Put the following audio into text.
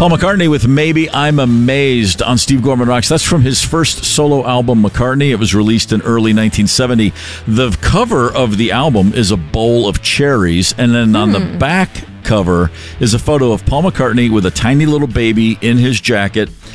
Paul McCartney with Maybe I'm Amazed on Steve Gorman Rocks. That's from his first solo album, McCartney. It was released in early 1970. The cover of the album is a bowl of cherries, and then on the back cover is a photo of Paul McCartney with a tiny little baby in his jacket.